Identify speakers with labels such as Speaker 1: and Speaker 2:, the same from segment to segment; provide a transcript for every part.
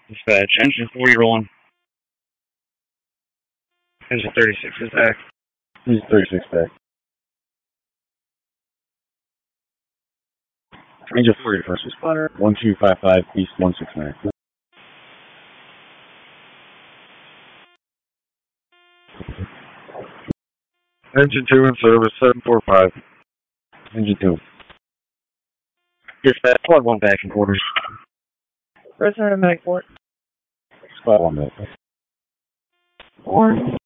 Speaker 1: Dispatch, engine 40 rolling. Engine 36 is back.
Speaker 2: Engine 36 back. Engine 40 first responder, 1255 East 169.
Speaker 3: Engine 2 in service, 745.
Speaker 2: Engine 2.
Speaker 1: Dispatch, squad 1 back in quarters.
Speaker 4: Prisoner to medic port.
Speaker 2: Squad 1 back.
Speaker 4: Warren.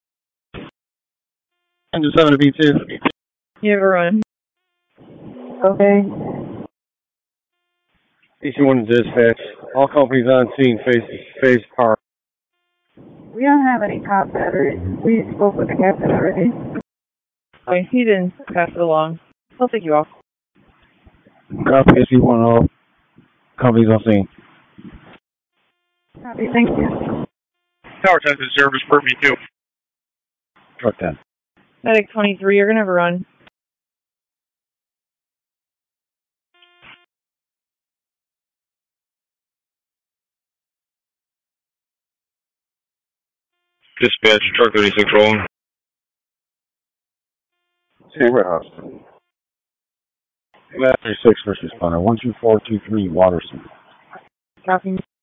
Speaker 2: Engine 7 to B2.
Speaker 4: You have a run. Okay.
Speaker 2: DC-1 dispatch. All companies on scene face park.
Speaker 4: We don't have any cop batteries. We spoke with the captain already. Okay, he didn't pass it along. He'll take you off.
Speaker 2: Copy DC-1 all companies on scene.
Speaker 4: Copy, thank you.
Speaker 1: Tower 10 to service, Port V2.
Speaker 2: Truck 10.
Speaker 4: Medic 23, you're gonna have a run.
Speaker 1: Dispatch, truck 36 rolling.
Speaker 2: Same warehouse. Matt 36 first responder, 12423 Waterson.
Speaker 4: Copy.